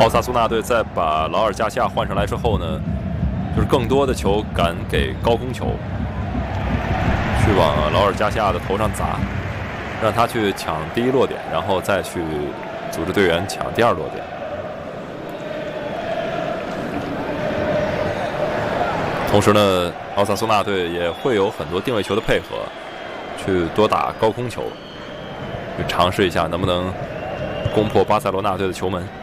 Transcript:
奥萨苏纳队在把劳尔加西亚换上来之后呢，就是更多的球敢给高空球，去往劳尔加西亚的头上砸，让他去抢第一落点，然后再去组织队员抢第二落点。同时呢，奥萨苏纳队也会有很多定位球的配合，去多打高空球，去尝试一下能不能攻破巴塞罗那队的球门。